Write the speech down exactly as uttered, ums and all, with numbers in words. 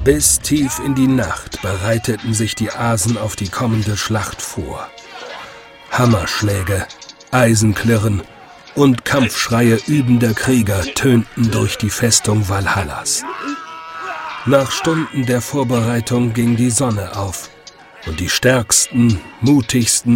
Bis tief in die Nacht bereiteten sich die Asen auf die kommende Schlacht vor. Hammerschläge, Eisenklirren und Kampfschreie übender Krieger tönten durch die Festung Valhallas. Nach Stunden der Vorbereitung ging die Sonne auf und die stärksten, mutigsten